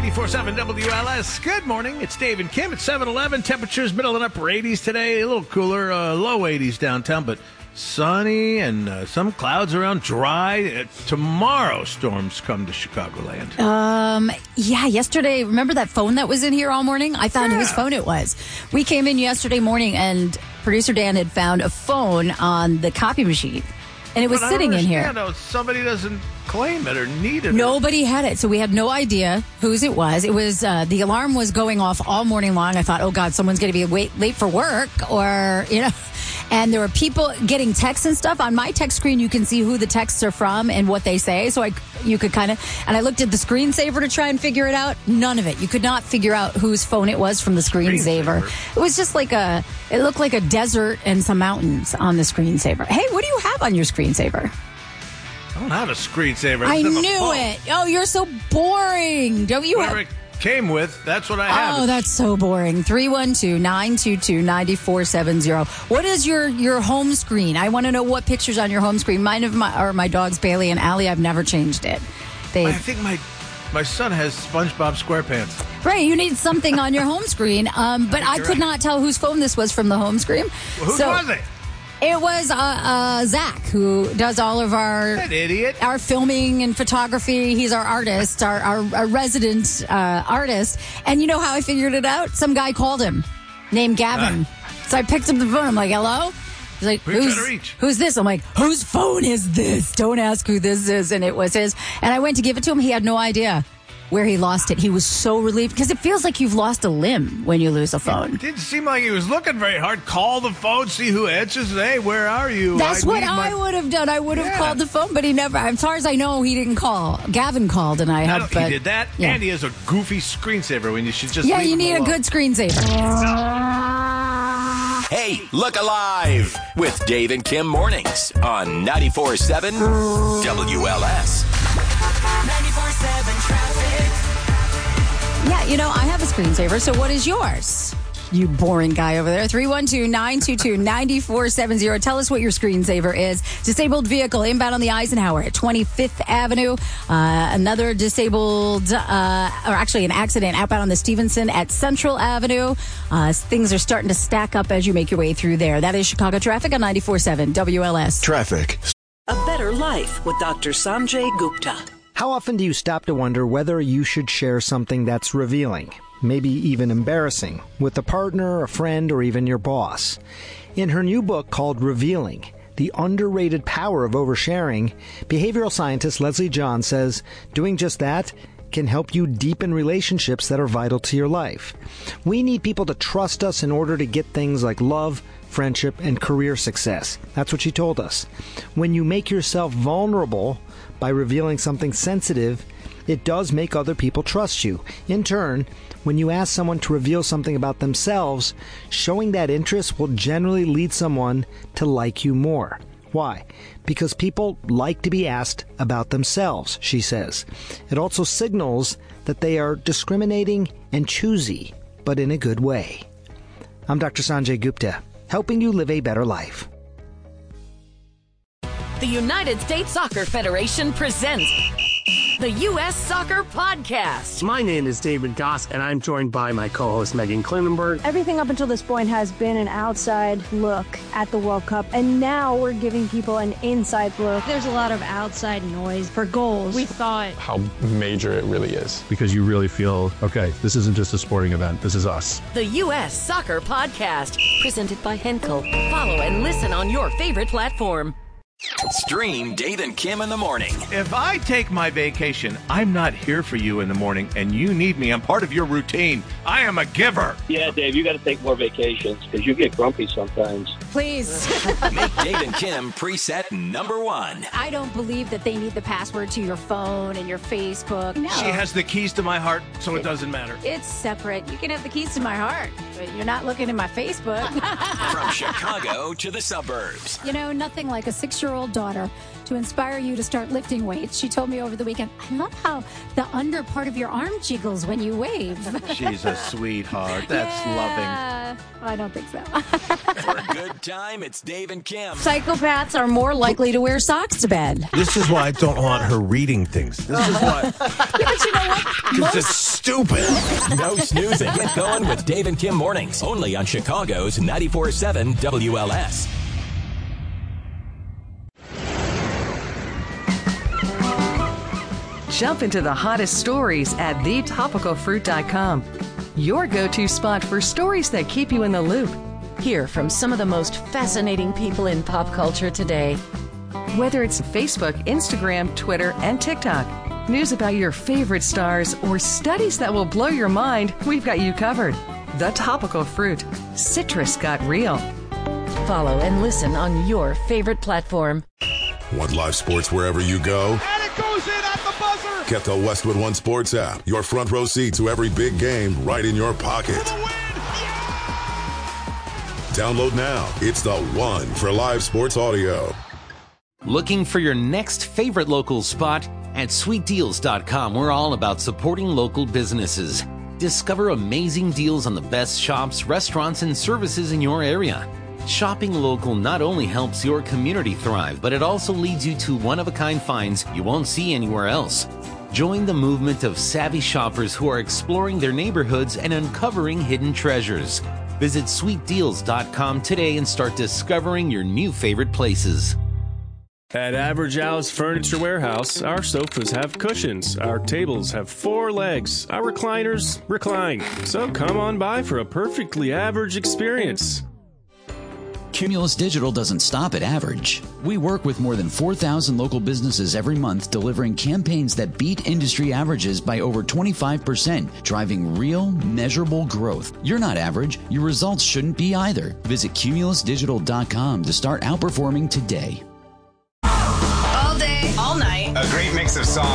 94.7 WLS. Good morning. It's Dave and Kim at 7-Eleven. Temperatures middle and upper 80s today. A little cooler, low 80s downtown, but sunny and some clouds around, dry. Tomorrow, storms come to Chicagoland. Yeah, yesterday, remember that phone that was in here all morning? I found whose phone it was. We came in yesterday morning, and producer Dan had found a phone on the copy machine. And it was sitting in here. Somebody doesn't claim it or need it. Nobody had it, so we had no idea whose it was. It was the alarm was going off all morning long. I thought, oh God, someone's going to be late for work, or And there were people getting texts and stuff on my text screen. You can see who the texts are from and what they say. So you could and I looked at the screensaver to try and figure it out. None of it. You could not figure out whose phone it was from the screensaver. It was just it looked like a desert and some mountains on the screensaver. Hey, what do you have on your screensaver? I don't have a screensaver. I knew it. Oh, you're so boring. Don't you have... Came with, that's what I have. Oh, that's so boring. 312-922-9470. What is your home screen? I want to know what pictures on your home screen. Mine are my dogs, Bailey and Allie. I've never changed it. I think my son has SpongeBob SquarePants. Right, you need something on your home screen. But I could not tell whose phone this was from the home screen. Well, who was it? It was Zach, who does all of our filming and photography. He's our artist, our resident artist. And you know how I figured it out? Some guy called him named Gavin. So I picked up the phone. I'm like, hello? He's like, who's this? I'm like, whose phone is this? Don't ask who this is. And it was his. And I went to give it to him. He had no idea where he lost it. He was so relieved because it feels like you've lost a limb when you lose a phone. It didn't seem like he was looking very hard. Call the phone, see who answers. Hey, where are you? That's what I would have done. I would have called the phone, but he never. As far as I know, he didn't call. Gavin called, and he did that, and he has a goofy screensaver when you should just leave you him need alone. A good screensaver. Hey, look alive with Dave and Kim mornings on 94.7 WLS. 94.7 traffic. Yeah, I have a screensaver, so what is yours? You boring guy over there. 312-922-9470. Tell us what your screensaver is. Disabled vehicle inbound on the Eisenhower at 25th Avenue. Another disabled, an accident outbound on the Stevenson at Central Avenue. Things are starting to stack up as you make your way through there. That is Chicago traffic on 94.7 WLS. Traffic. A better life with Dr. Sanjay Gupta. How often do you stop to wonder whether you should share something that's revealing, maybe even embarrassing, with a partner, a friend, or even your boss? In her new book called Revealing, The Underrated Power of Oversharing, behavioral scientist Leslie John says doing just that can help you deepen relationships that are vital to your life. We need people to trust us in order to get things like love, friendship, and career success. That's what she told us. When you make yourself vulnerable by revealing something sensitive, it does make other people trust you. In turn, when you ask someone to reveal something about themselves, showing that interest will generally lead someone to like you more. Why? Because people like to be asked about themselves, she says. It also signals that they are discriminating and choosy, but in a good way. I'm Dr. Sanjay Gupta, helping you live a better life. The United States Soccer Federation presents the U.S. Soccer Podcast. My name is David Goss, and I'm joined by my co-host, Megan Klinenberg. Everything up until this point has been an outside look at the World Cup, and now we're giving people an inside look. There's a lot of outside noise for goals. We thought how major it really is. Because you really feel, okay, this isn't just a sporting event, this is us. The U.S. Soccer Podcast, presented by Henkel. Follow and listen on your favorite platform. Stream Dave and Kim in the morning. If I take my vacation, I'm not here for you in the morning, and you need me. I'm part of your routine. I am a giver. Yeah, Dave, you got to take more vacations because you get grumpy sometimes. Please. Make Dave and Kim preset number one. I don't believe that they need the password to your phone and your Facebook. No. She has the keys to my heart, so it doesn't matter. It's separate. You can have the keys to my heart, but you're not looking at my Facebook. From Chicago to the suburbs. Nothing like a 6-year-old daughter to inspire you to start lifting weights. She told me over the weekend, I love how the under part of your arm jiggles when you wave. She's a sweetheart. That's loving. I don't think so. For a good time, it's Dave and Kim. Psychopaths are more likely to wear socks to bed. This is why I don't want her reading things. This is why. Yeah, but you know what? Because it's stupid. No snoozing. Get going with Dave and Kim mornings. Only on Chicago's 94.7 WLS. Jump into the hottest stories at thetopicalfruit.com. Your go-to spot for stories that keep you in the loop. Hear from some of the most fascinating people in pop culture today. Whether it's Facebook, Instagram, Twitter, and TikTok, news about your favorite stars, or studies that will blow your mind, we've got you covered. The Topical Fruit. Citrus got real. Follow and listen on your favorite platform. Want live sports wherever you go? And it goes in at the buzzer! Get the Westwood One Sports app. Your front row seat to every big game right in your pocket. Download now. It's the one for live sports audio. Looking for your next favorite local spot? At sweetdeals.com, we're all about supporting local businesses. Discover amazing deals on the best shops, restaurants, and services in your area. Shopping local not only helps your community thrive, but it also leads you to one-of-a-kind finds you won't see anywhere else. Join the movement of savvy shoppers who are exploring their neighborhoods and uncovering hidden treasures. Visit sweetdeals.com today and start discovering your new favorite places. At Average Al's Furniture Warehouse, our sofas have cushions, our tables have 4 legs, our recliners recline. So come on by for a perfectly average experience. Cumulus Digital doesn't stop at average. We work with more than 4,000 local businesses every month, delivering campaigns that beat industry averages by over 25%, driving real, measurable growth. You're not average. Your results shouldn't be either. Visit cumulusdigital.com to start outperforming today. All day, all night. A great mix of songs.